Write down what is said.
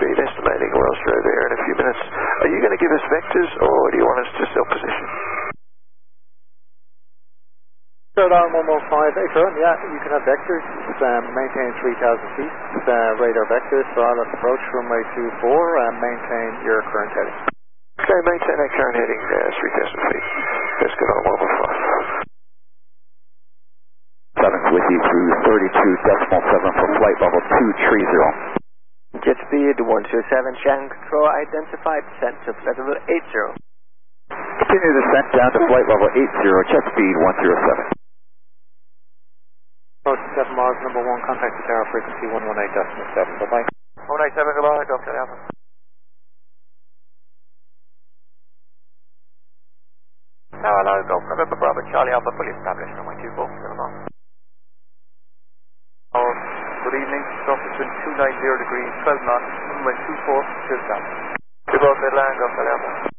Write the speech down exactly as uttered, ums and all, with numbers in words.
feet, estimating Welsh Road there in a few minutes. Are you going to give us vectors, or do you want us to self-position? So down one one five, affirm, yeah, you can have vectors, um, maintain three thousand feet, uh, radar vectors, wireless approach, runway two four, and maintain your current heading. Okay, maintain our current heading, uh, three thousand feet. Let's get on one one five. seven's with you through thirty-two decimal seven for flight level two three zero. Jet speed one two seven, Shanghai Control identified, descent to flight level eight zero. Continue descent down to flight level eight zero, jet speed one zero seven. Approach seven miles, number one, contact the tower frequency one one eight decimal seven, bye-bye. one eight seven, goodbye, Doctor Alpha. Tower hello, Golf November Bravo, Charlie Alpha, fully established, runway two four, seven miles. Oh, good evening, South has been two nine zero degrees, twelve knots, runway two four, still south. Two Golf Midland, Golf Alpha.